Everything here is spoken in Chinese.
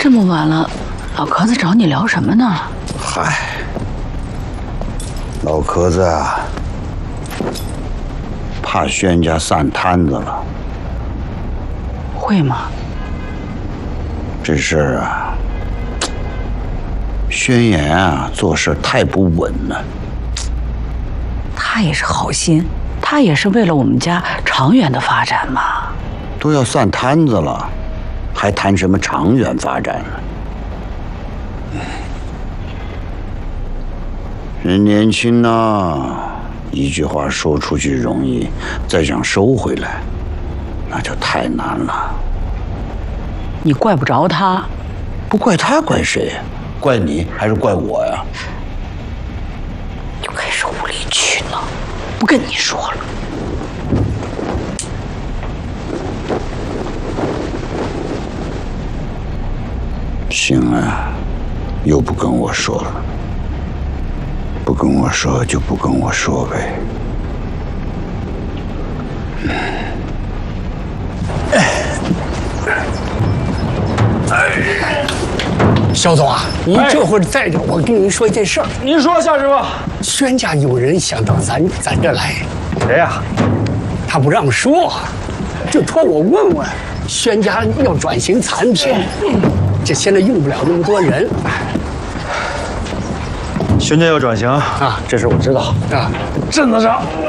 这么晚了，老壳子找你聊什么呢？ 嗨，老壳子啊，怕轩家散摊子了。 会吗？ 这事儿啊，轩言啊做事太不稳了。 他也是好心，他也是为了我们家长远的发展嘛。 都要散摊子了，还谈什么长远发展呢？人年轻呐，一句话说出去容易，再想收回来，那就太难了。 你怪不着他， 不怪他，怪谁？怪你还是怪我呀？ 就开始无理取闹，不跟你说了。 行啊，又不跟我说了，不跟我说就不跟我说呗。 肖总啊，你这会儿在这，我跟您说一件事儿。 您说，夏师傅。 轩家有人想到咱这来， 谁呀？ 他不让说，就托我问问。轩家要转型产品，这现在用不了那么多人。 轩家要转型啊， 这事我知道啊， 镇子上